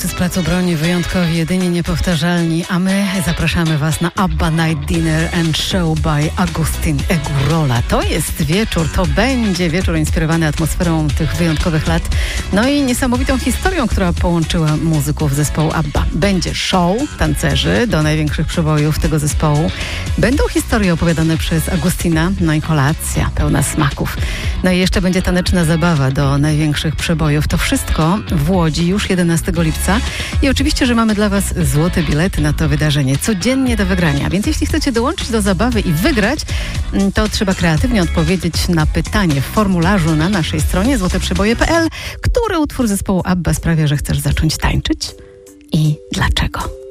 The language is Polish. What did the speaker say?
z Placu Broni, wyjątkowi, jedynie niepowtarzalni, a my zapraszamy Was na ABBA Night Dinner and Show by Agustin Egurola. To jest wieczór, to będzie wieczór inspirowany atmosferą tych wyjątkowych lat, no i niesamowitą historią, która połączyła muzyków zespołu ABBA. Będzie show tancerzy do największych przebojów tego zespołu. Będą historie opowiadane przez Agustina, no i kolacja pełna smaków. No i jeszcze będzie taneczna zabawa do największych przebojów. To wszystko w Łodzi już 11 lipca i oczywiście, że mamy dla Was złote bilety na to wydarzenie, codziennie do wygrania. Więc jeśli chcecie dołączyć do zabawy i wygrać, to trzeba kreatywnie odpowiedzieć na pytanie w formularzu na naszej stronie złoteprzeboje.pl, który utwór zespołu ABBA sprawia, że chcesz zacząć tańczyć i dlaczego.